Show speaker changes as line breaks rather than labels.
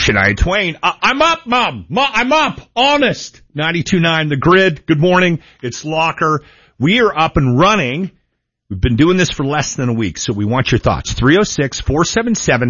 Shania Twain. I'm up, Mom. I'm up. Honest. 92.9 The Grid. Good morning. It's Locker. We are up and running. We've been doing this for less than a week, so we want your thoughts. 306-477